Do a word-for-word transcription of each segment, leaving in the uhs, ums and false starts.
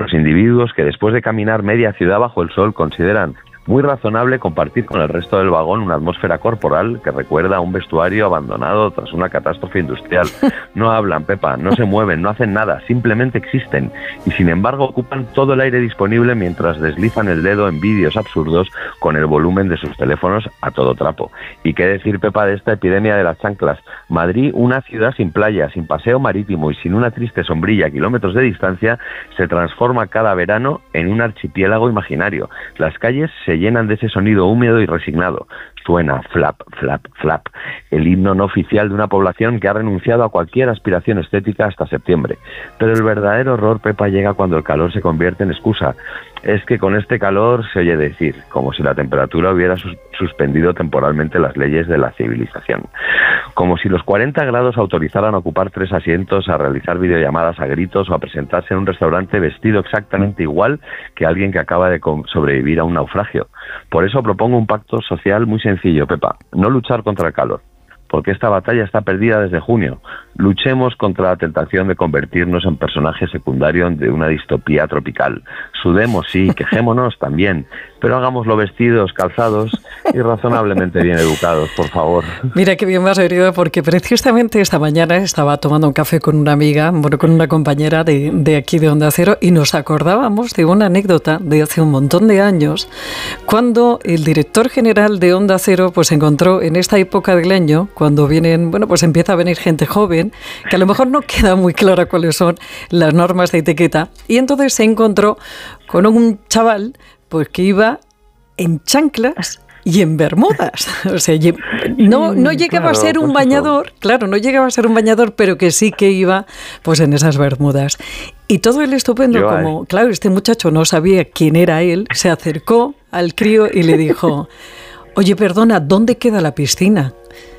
Los individuos que después de caminar media ciudad bajo el sol consideran muy razonable compartir con el resto del vagón una atmósfera corporal que recuerda a un vestuario abandonado tras una catástrofe industrial. No hablan, Pepa, no se mueven, no hacen nada, simplemente existen y sin embargo ocupan todo el aire disponible mientras deslizan el dedo en vídeos absurdos con el volumen de sus teléfonos a todo trapo. ¿Y qué decir, Pepa, de esta epidemia de las chanclas? Madrid, una ciudad sin playa, sin paseo marítimo y sin una triste sombrilla a kilómetros de distancia, se transforma cada verano en un archipiélago imaginario. Las calles se llenan de ese sonido húmedo y resignado. Suena flap, flap, flap, el himno no oficial de una población que ha renunciado a cualquier aspiración estética hasta septiembre. Pero el verdadero horror, Pepa, llega cuando el calor se convierte en excusa. Es que con este calor se oye decir, como si la temperatura hubiera sus- suspendido temporalmente las leyes de la civilización. Como si los cuarenta grados autorizaran a ocupar tres asientos, a realizar videollamadas a gritos o a presentarse en un restaurante vestido exactamente igual que alguien que acaba de com- sobrevivir a un naufragio. Por eso propongo un pacto social muy sencillo, Pepa. No luchar contra el calor, porque esta batalla está perdida desde junio. Luchemos contra la tentación de convertirnos en personajes secundarios de una distopía tropical. Sudemos, sí, quejémonos también, pero hagámoslo vestidos, calzados y razonablemente bien educados, por favor. Mira qué bien me has venido, porque precisamente esta mañana estaba tomando un café con una amiga, bueno, con una compañera de, de aquí de Onda Cero, y nos acordábamos de una anécdota de hace un montón de años, cuando el director general de Onda Cero pues encontró en esta época del año, cuando vienen, bueno, pues empieza a venir gente joven, que a lo mejor no queda muy clara cuáles son las normas de etiqueta, y entonces se encontró con un chaval pues que iba en chanclas y en bermudas. O sea, no, no llegaba claro, a ser un bañador, claro, no llegaba a ser un bañador, pero que sí que iba pues en esas bermudas. Y todo el estupendo, Yo, como, claro, este muchacho no sabía quién era él, se acercó al crío y le dijo, oye, perdona, ¿dónde queda la piscina?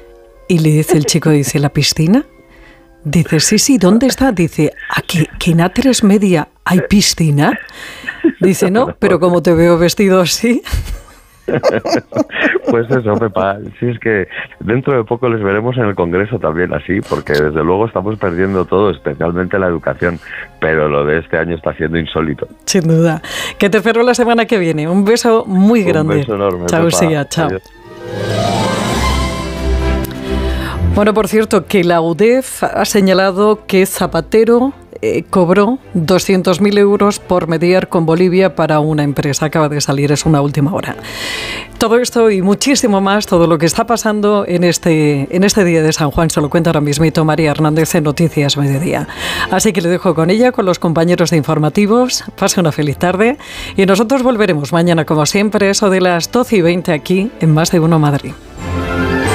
Y le dice el chico, dice, ¿la piscina? Dice, sí, sí, ¿dónde está? Dice, ¿a que, que en A tres Media hay piscina? Dice, no, pero como te veo vestido así. Pues eso, Pepa, sí, es que dentro de poco les veremos en el Congreso también así, porque desde luego estamos perdiendo todo, especialmente la educación, pero lo de este año está siendo insólito. Sin duda. Que te espero la semana que viene. Un beso muy grande. Un beso enorme, chao, Pepa. Sia, chao. Adiós. Bueno, por cierto, que la U D E F ha señalado que Zapatero eh, cobró doscientos mil euros por mediar con Bolivia para una empresa. Acaba de salir, es una última hora. Todo esto y muchísimo más, todo lo que está pasando en este, en este día de San Juan, se lo cuenta ahora mismito María Hernández en Noticias Mediodía. Así que le dejo con ella, con los compañeros de informativos. Pase una feliz tarde y nosotros volveremos mañana, como siempre, eso de las doce y veinte aquí en Más de Uno Madrid.